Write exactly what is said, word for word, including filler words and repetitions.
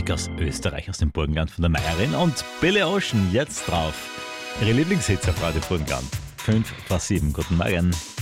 Musik aus Österreich, aus dem Burgenland von der Meierin und Billy Ocean jetzt drauf. Ihre Lieblingshits auf Radio Burgenland. fünf vor sieben. Guten Morgen.